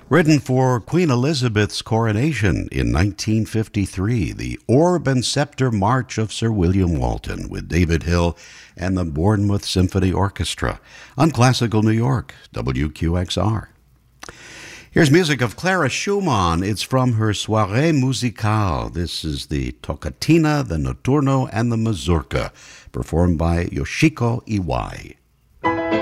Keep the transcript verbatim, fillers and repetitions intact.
Written for Queen Elizabeth's coronation in nineteen fifty-three, the Orb and Scepter March of Sir William Walton with David Hill and the Bournemouth Symphony Orchestra on Classical New York, W Q X R. Here's music of Clara Schumann. It's from her Soirée Musicale. This is the Toccatina, the Notturno, and the Mazurka, performed by Yoshiko Iwai.